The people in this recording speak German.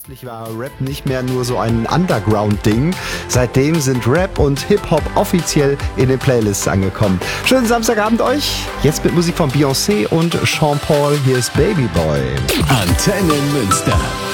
Plötzlich war Rap nicht mehr nur so ein Underground-Ding. Seitdem sind Rap und Hip-Hop offiziell in den Playlists angekommen. Schönen Samstagabend euch. Jetzt mit Musik von Beyoncé und Sean Paul. Hier ist Baby Boy. Antenne Münster.